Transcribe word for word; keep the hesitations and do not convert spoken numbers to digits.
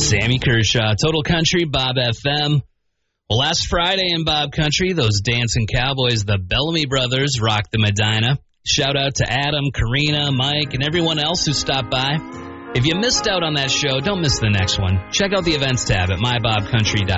Sammy Kershaw, Total Country, Bob F M. Well, last Friday in Bob Country, those dancing cowboys, the Bellamy Brothers, rocked the Medina. Shout out to Adam, Karina, Mike, and everyone else who stopped by. If you missed out on that show, don't miss the next one. Check out the events tab at my bob country dot com.